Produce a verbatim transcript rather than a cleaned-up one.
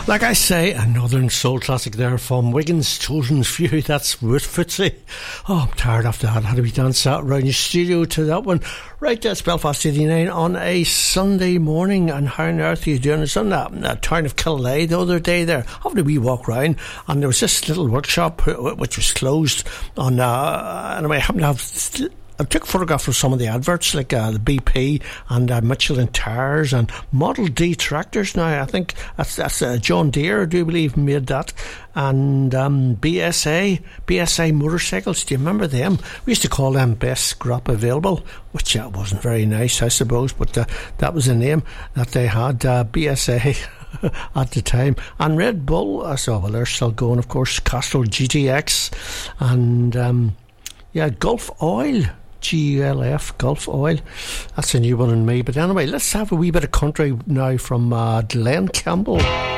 Like I say, a Northern Soul classic there from Wiggins, Chosen's Few. That's with Footsy. Oh, I'm tired after that. How do we dance out around your studio to that one? Right, that's Belfast eighty-nine on a Sunday morning. And how on earth are you doing? It's on that, that town of Killaloe the other day there. Having a wee walk round, and there was this little workshop which was closed on, uh, anyway, I happened to have... I took a photograph of some of the adverts, like uh, the B P and uh, Michelin Tires and Model D tractors. Now, I think that's, that's uh, John Deere, I do believe, made that. And um, B S A, B S A motorcycles, do you remember them? We used to call them Best Scrap Available, which uh, wasn't very nice, I suppose, but uh, that was the name that they had, uh, B S A. At the time. And Red Bull, I saw, well, they're still going, of course, Castrol G T X and um, yeah, Gulf Oil, G U L F, Gulf Oil. That's a new one in me. But anyway, let's have a wee bit of country now from uh, Glenn Campbell.